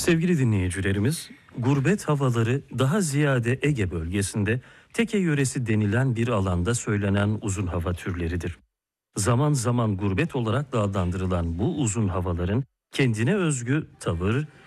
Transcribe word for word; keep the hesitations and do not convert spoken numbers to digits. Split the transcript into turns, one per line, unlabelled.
Sevgili dinleyicilerimiz, gurbet havaları daha ziyade Ege bölgesinde Teke yöresi denilen bir alanda söylenen uzun hava türleridir. Zaman zaman gurbet olarak da adlandırılan bu uzun havaların kendine özgü tavır,